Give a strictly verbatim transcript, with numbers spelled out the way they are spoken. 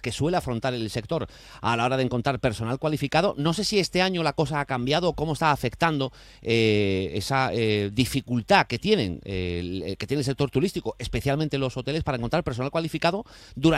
que suele afrontar el sector a la hora de encontrar personal cualificado. No sé si este año la cosa ha cambiado o cómo está afectando eh, esa eh, dificultad que tienen, eh, que tiene el sector turístico, especialmente los hoteles, para encontrar personal cualificado durante